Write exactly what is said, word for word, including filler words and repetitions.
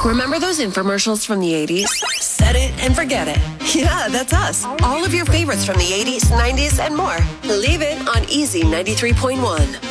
Remember those infomercials from the eighties? Set it and forget it. Yeah, that's us. All of your favorites from the eighties, nineties, and more. Leave it on Easy ninety-three point one.